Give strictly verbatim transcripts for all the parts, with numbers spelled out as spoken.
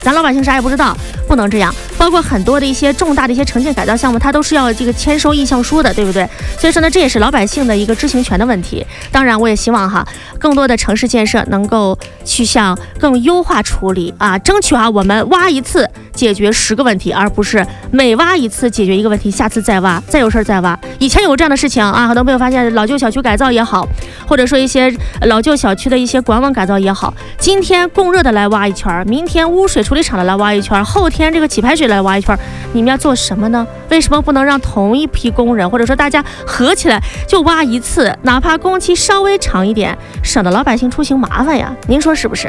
咱老百姓啥也不知道，不能这样。包括很多的一些重大的一些城建改造项目，它都是要这个签收意向书的，对不对？所以说呢，这也是老百姓的一个知情权的问题。当然，我也希望哈，更多的城市建设能够去向更优化处理啊，争取啊，我们挖一次解决十个问题，而不是每挖一次解决一个问题，下次再挖，再有事儿再挖。以前有这样的事情啊，很多朋友发现老旧小区改造也好，或者说一些老旧小区的一些管网改造也好，今天供热的来挖一圈，明天污水处理厂的来挖一圈，后天这个起排水来挖一圈，你们要做什么呢？为什么不能让同一批工人，或者说大家合起来就挖一次，哪怕工期稍微长一点，省得老百姓出行麻烦呀？您说是不是？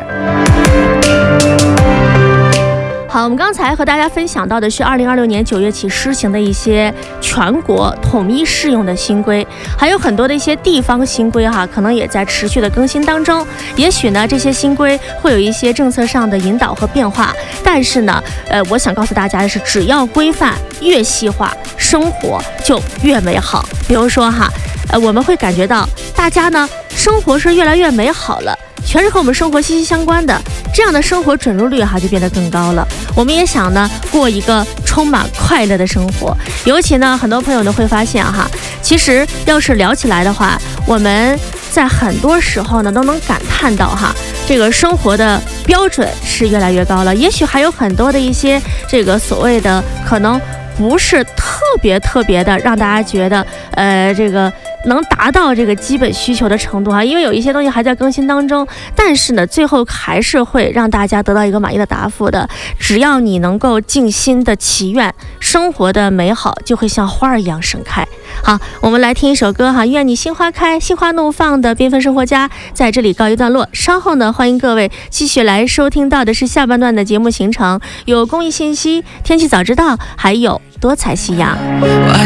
好，我们刚才和大家分享到的是二零二六年九月起施行的一些全国统一适用的新规，还有很多的一些地方新规哈，可能也在持续的更新当中。也许呢，这些新规会有一些政策上的引导和变化，但是呢，呃，我想告诉大家的是，只要规范越细化，生活就越美好。比如说哈，呃，我们会感觉到大家呢，生活是越来越美好了。全是和我们生活息息相关的，这样的生活准入率哈就变得更高了。我们也想呢过一个充满快乐的生活，尤其呢很多朋友呢会发现哈，其实要是聊起来的话，我们在很多时候呢都能感叹到哈，这个生活的标准是越来越高了。也许还有很多的一些这个所谓的可能不是特别特别的让大家觉得呃这个能达到这个基本需求的程度啊，因为有一些东西还在更新当中，但是呢最后还是会让大家得到一个满意的答复的。只要你能够静心的祈愿，生活的美好就会像花儿一样盛开。好，我们来听一首歌哈，愿你心花开，心花怒放的缤纷生活家在这里告一段落。稍后呢，欢迎各位继续来收听到的是下半段的节目行程，有公益信息、天气早知道，还有多彩夕阳。